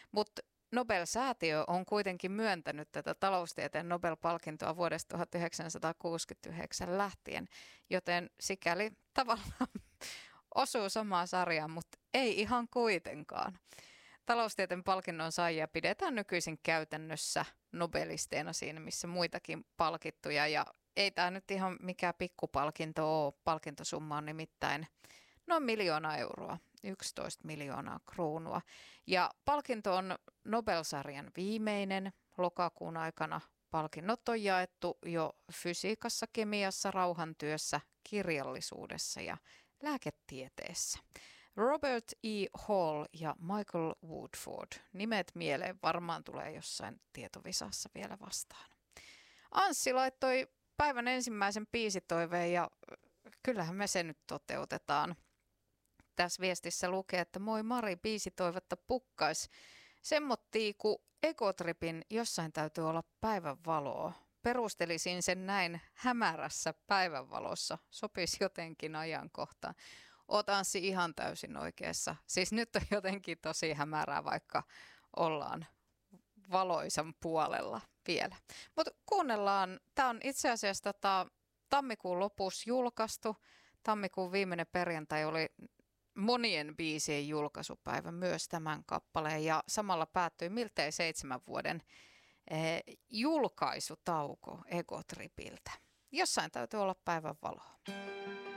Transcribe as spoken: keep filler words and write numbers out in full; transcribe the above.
Mutta Nobel-säätiö on kuitenkin myöntänyt tätä taloustieteen Nobel-palkintoa vuodesta tuhatyhdeksänsataakuusikymmentäyhdeksän lähtien, joten sikäli tavallaan osuu samaan sarjaan, mutta ei ihan kuitenkaan. Taloustieteen palkinnon saajia pidetään nykyisin käytännössä nobelisteina siinä, missä muitakin palkittuja. Ja ei tämä nyt ihan mikään pikkupalkinto ole. Palkintosumma on nimittäin noin miljoona euroa, yksitoista miljoonaa kruunua. Ja palkinto on Nobel-sarjan viimeinen. Lokakuun aikana palkinnot on jaettu jo fysiikassa, kemiassa, rauhantyössä, kirjallisuudessa ja lääketieteessä. Robert E. Hall ja Michael Woodford. Nimet mieleen varmaan tulee jossain tietovisassa vielä vastaan. Anssi laittoi päivän ensimmäisen biisitoiveen ja kyllähän me se nyt toteutetaan. Tässä viestissä lukee, että moi Mari, biisitoivetta pukkais. Semmottii, kun Egotripin jossain täytyy olla päivänvaloa. Perustelisin sen näin hämärässä päivänvalossa. Sopisi jotenkin ajankohtaan. Oot Anssi ihan täysin oikeassa. Siis nyt on jotenkin tosi hämärää, vaikka ollaan valoisan puolella vielä. Mutta kuunnellaan. Tämä on itse asiassa tota, tammikuun lopussa julkaistu. Tammikuun viimeinen perjantai oli monien biisien julkaisupäivä myös tämän kappaleen. Ja samalla päättyi miltei seitsemän vuoden eh, julkaisutauko Egotripiltä. Jossain täytyy olla päivänvaloa.